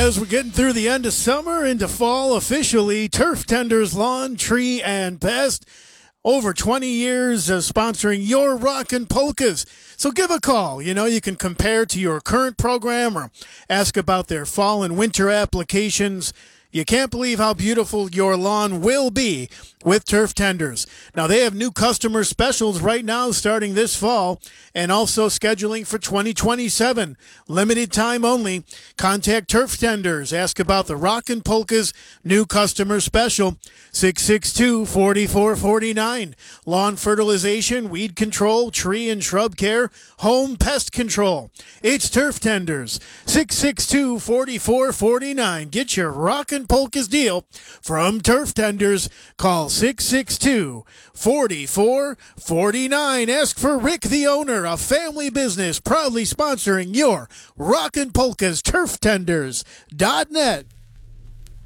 As we're getting through the end of summer into fall officially, Turf Tenders Lawn, Tree, and Pest. Over 20 years of sponsoring your Rockin' Polkas. So give a call. You can compare to your current program or ask about their fall and winter applications. You can't believe how beautiful your lawn will be with Turf Tenders. Now, they have new customer specials right now starting this fall and also scheduling for 2027. Limited time only. Contact Turf Tenders. Ask about the Rockin' Polkas new customer special, 662-4449. Lawn fertilization, weed control, tree and shrub care, home pest control. It's Turf Tenders, 662-4449. Get your Rockin' Polkas deal from Turf Tenders. Call 662-4449. Ask for Rick the owner, a family business proudly sponsoring your Rockin' Polkas. TurfTenders.net.